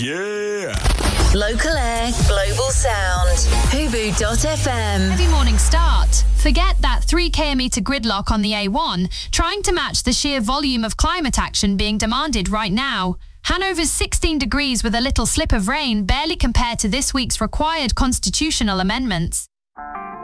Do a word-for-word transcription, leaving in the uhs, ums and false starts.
Yeah. Local air, global sound. Hubu dot f m. Heavy morning start. Forget that three kilometre gridlock on the A one, trying to match the sheer volume of climate action being demanded right now. Hanover's sixteen degrees with a little slip of rain barely compared to this week's required constitutional amendments.